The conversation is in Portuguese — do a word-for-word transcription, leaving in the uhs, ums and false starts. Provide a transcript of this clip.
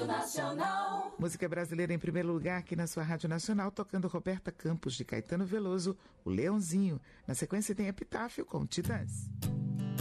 Nacional. Música brasileira em primeiro lugar aqui na sua Rádio Nacional, tocando Roberta Campos, de Caetano Veloso, o Leãozinho. Na sequência tem Epitáfio com Titãs.